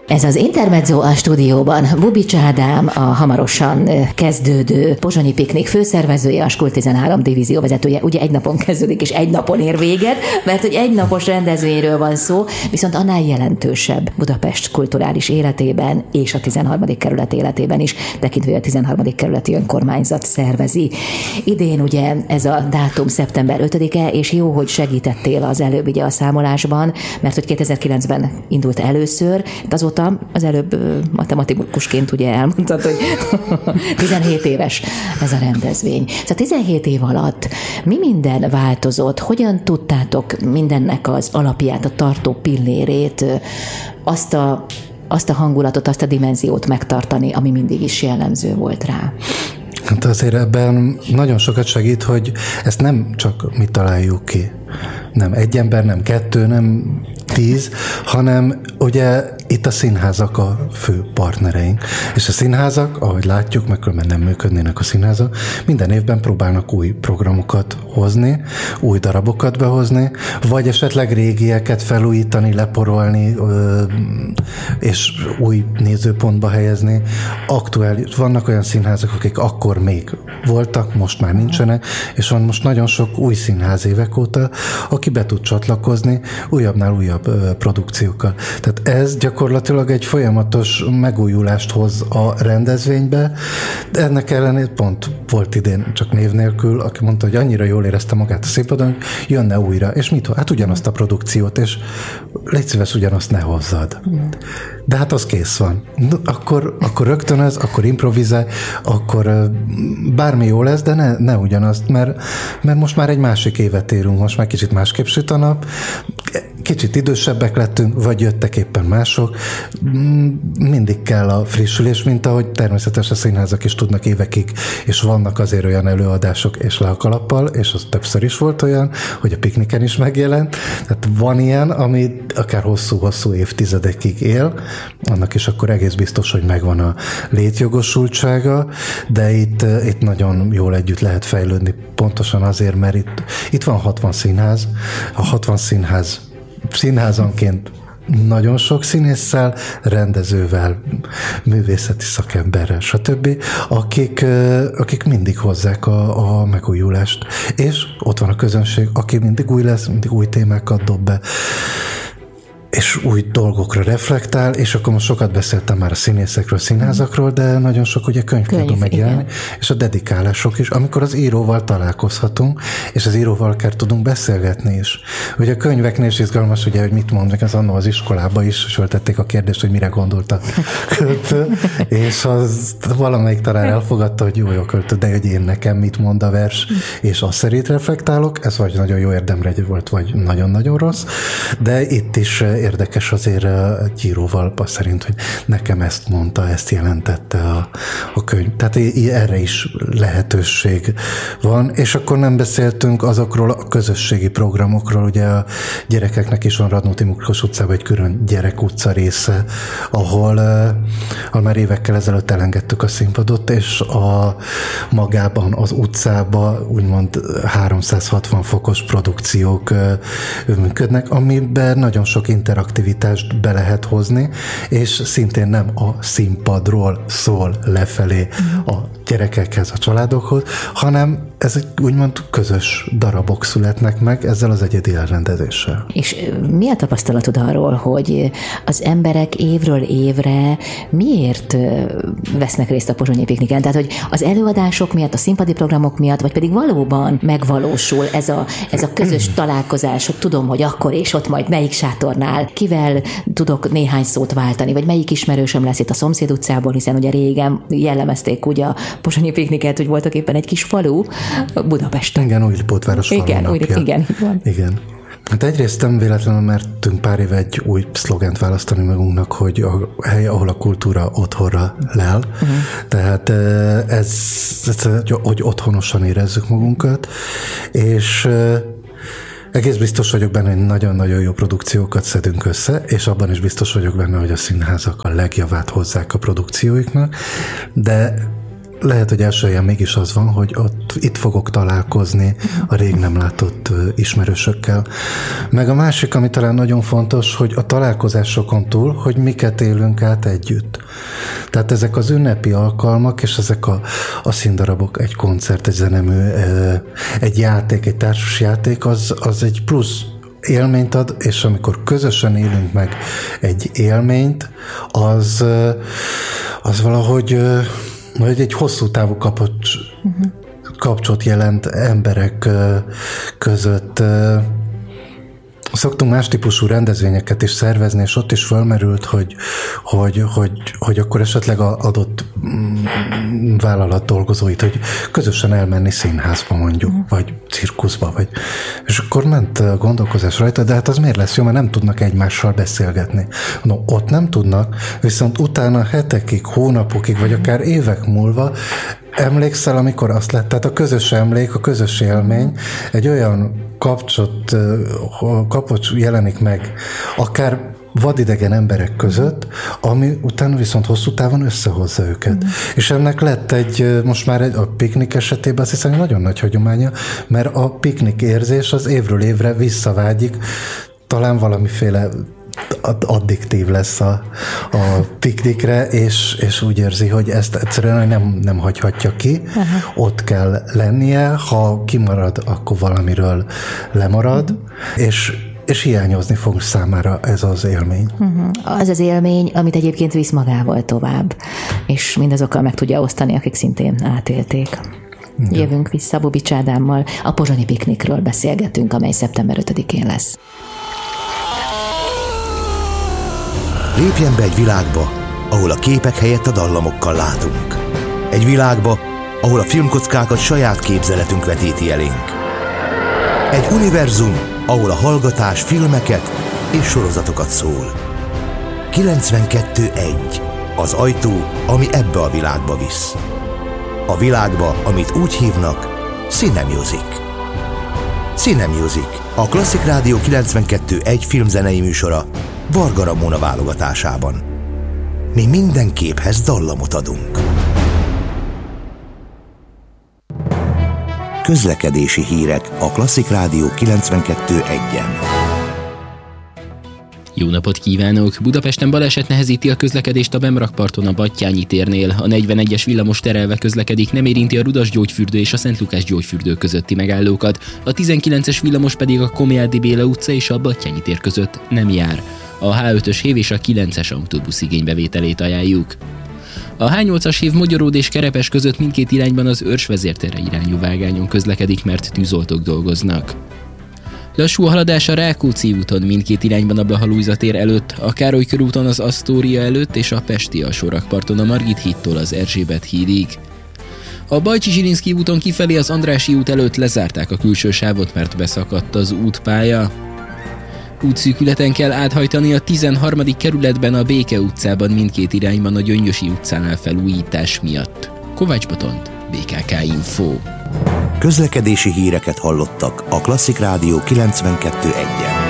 Ez az Intermezzo a stúdióban. Bubics Ádám, a hamarosan kezdődő Pozsonyi Piknik főszervezője, a Skul 13 divízió vezetője. Ugye egy napon kezdődik, és egy napon ér véget, mert hogy egy napos rendezvényről van szó, viszont annál jelentősebb Budapest kulturális életében és a 13. kerület életében is, tekintve, hogy a 13. kerületi önkormányzat szervezi. Idén ugye ez a dátum szeptember 5-e, és jó, hogy segítettél az előbb ugye a számolásban, mert hogy 2009-ben indult először, azóta az előbb matematikusként ugye elmondtad, hogy 17 éves ez a rendezvény. Szóval 17 év alatt mi minden változott? Hogyan tudtátok mindennek az alapját, a tartó pillérét, azt a hangulatot, azt a dimenziót megtartani, ami mindig is jellemző volt rá? Hát azért ebben nagyon sokat segít, hogy ezt nem csak mi találjuk ki. Nem egy ember, nem 2, nem 10, hanem ugye itt a színházak a fő partnereink. És a színházak, ahogy látjuk, meg különben nem működnének a színházak, minden évben próbálnak új programokat hozni, új darabokat behozni, vagy esetleg régieket felújítani, leporolni, és új nézőpontba helyezni. Aktuális, vannak olyan színházak, akik akkor még voltak, most már nincsenek, és van most nagyon sok új színház évek óta, aki be tud csatlakozni újabbnál újabb produkciókkal. Tehát ez gyakorlatilag egy folyamatos megújulást hoz a rendezvénybe. Ennek ellenére pont volt idén, csak név nélkül, aki mondta, hogy annyira jól érezte magát a színpadon, hogy jönne újra. És mit? Hát ugyanazt a produkciót, és légy szíves, ugyanazt ne hozzad. De hát az kész van. Akkor rögtönöz, akkor improvizálj, akkor bármi jó lesz, de ne ugyanazt, mert most már egy másik évet érünk, most már kicsit másképp süt a nap, kicsit idősebbek lettünk, vagy jöttek éppen mások. Mindig kell a frissülés, mint ahogy természetesen a színházak is tudnak évekig, és vannak azért olyan előadások és le a kalappal, és az többször is volt olyan, hogy a Pikniken is megjelent. Tehát van ilyen, ami akár hosszú-hosszú évtizedekig él, annak is akkor egész biztos, hogy megvan a létjogosultsága, de itt nagyon jól együtt lehet fejlődni, pontosan azért, mert itt van 60 színház, a 60 színházanként nagyon sok színésszel, rendezővel, művészeti szakemberrel, stb., akik mindig hozzák a megújulást. És ott van a közönség, aki mindig új lesz, mindig új témákat dob be, és új dolgokra reflektál, és akkor most sokat beszéltem már a színészekről, színházakról, de nagyon sok ugye könyv tud megjelenni, és a dedikálások is, amikor az íróval találkozhatunk, és az íróval akár tudunk beszélgetni is. Ugye a könyveknél is izgalmas, ugye, hogy mit mondnak, az annó az iskolába is föltették a kérdést, hogy mire gondolt a költő, és az valamelyik talán elfogadta, hogy jó a költő, de hogy én nekem mit mond a vers, és azt szerint reflektálok, ez vagy nagyon jó érdemre volt, vagy nagyon-nagyon rossz, de itt is érdekes azért egy íróval azt szerint, hogy nekem ezt mondta, ezt jelentette a könyv. Tehát erre is lehetőség van, és akkor nem beszéltünk azokról a közösségi programokról, ugye a gyerekeknek is van Radnóti Miklós utcában egy külön gyerekutca része, ahol már évekkel ezelőtt elengedtük a színpadot, és magában az utcába úgymond 360 fokos produkciók működnek, amiben nagyon sok interaktivitást be lehet hozni, és szintén nem a színpadról szól lefelé a gyerekekhez, a családokhoz, hanem ez egy úgymond közös darabok születnek meg ezzel az egyedi elrendezéssel. És mi a tapasztalatod arról, hogy az emberek évről évre miért vesznek részt a Pozsonyi Pikniken? Tehát, hogy az előadások miatt, a színpadi programok miatt, vagy pedig valóban megvalósul ez a közös találkozás, hogy tudom, hogy akkor és ott majd melyik sátornál, kivel tudok néhány szót váltani, vagy melyik ismerősöm lesz itt a szomszéd utcából, hiszen ugye régen jellemezték ugye a Pozsonyi Pikniket, hogy voltak éppen egy kis falu Budapesten. Igen, Újlipótváros falunapja. Igen. Hát egyrészt nem véletlenül mertünk pár éve egy új szlogent választani magunknak, hogy a hely, ahol a kultúra otthonra lel. Tehát ez, hogy otthonosan érezzük magunkat, és egész biztos vagyok benne, hogy nagyon-nagyon jó produkciókat szedünk össze, és abban is biztos vagyok benne, hogy a színházak a legjavát hozzák a produkcióiknak, de lehet, hogy első helyen mégis az van, hogy itt fogok találkozni a rég nem látott ismerősökkel. Meg a másik, ami talán nagyon fontos, hogy a találkozásokon túl, hogy miket élünk át együtt. Tehát ezek az ünnepi alkalmak, és ezek a színdarabok, egy koncert, egy zenemű, egy játék, egy társas játék, az egy plusz élményt ad, és amikor közösen élünk meg egy élményt, az valahogy egy hosszú távú kapcsolat jelent emberek között. Szoktunk más típusú rendezvényeket is szervezni, és ott is felmerült, hogy akkor esetleg adott vállalat dolgozóit, hogy közösen elmenni színházba mondjuk, vagy cirkuszba, és akkor ment a gondolkozás rajta, de hát az miért lesz jó, mert nem tudnak egymással beszélgetni. No, ott nem tudnak, viszont utána hetekig, hónapokig, vagy akár évek múlva emlékszel, amikor azt lett, tehát a közös emlék, a közös élmény, egy olyan kapocs jelenik meg, akár vadidegen emberek között, ami utána viszont hosszú távon összehozza őket. És ennek lett most már a piknik esetében azt hiszem nagyon nagy hagyománya, mert a piknik érzés az évről évre visszavágyik, talán valamiféle addiktív lesz a piknikre, és úgy érzi, hogy ezt egyszerűen nem hagyhatja ki. Ott kell lennie, ha kimarad, akkor valamiről lemarad, és hiányozni fog számára ez az élmény. Az az élmény, amit egyébként visz magával tovább, és mindazokkal meg tudja osztani, akik szintén átélték. Igen. Jövünk vissza Bubics Ádámmal, a pozsonyi piknikről beszélgetünk, amely szeptember 5-én lesz. Lépjen be egy világba, ahol a képek helyett a dallamokkal látunk. Egy világba, ahol a filmkockákat saját képzeletünk vetíti elénk. Egy univerzum, ahol a hallgatás filmeket és sorozatokat szól. 92.1. Az ajtó, ami ebbe a világba visz. A világba, amit úgy hívnak, Cinemusic. Cinemusic, a Klasszik Rádió 92.1 filmzenei műsora, Varga Ramona válogatásában. Mi minden képhez dallamot adunk. Közlekedési hírek a Klasszik Rádió 92.1-en. Jó napot kívánok! Budapesten baleset nehezíti a közlekedést a Bemrakparton a Battyányi térnél. A 41-es villamos terelve közlekedik, nem érinti a Rudas gyógyfürdő és a Szent Lukás gyógyfürdő közötti megállókat. A 19-es villamos pedig a Komjádi Béla utca és a Battyányi tér között nem jár. A H5-ös hév és a 9-es autóbusz igénybevételét ajánljuk. A H8-as hév Mogyoród és Kerepes között mindkét irányban az Őrs vezértere irányú vágányon közlekedik, mert tűzoltók dolgoznak. Lassú a haladás a Rákóczi úton mindkét irányban a Blaha Lujza tér előtt, a Károly körúton az Asztória előtt és a Pesti alsórakparton a Margit hídtól az Erzsébet hídig. A Bajcsi-Zsilinszky úton kifelé az Andrássy út előtt lezárták a külső sávot, mert beszakadt az útpálya. Útszűkületen kell áthajtani a 13. kerületben a Béke utcában mindkét irányban a Gyöngyösi utcánál felújítás miatt. Kovács Botont, BKK Info. Közlekedési híreket hallottak a Klasszik Rádió 92.1-en.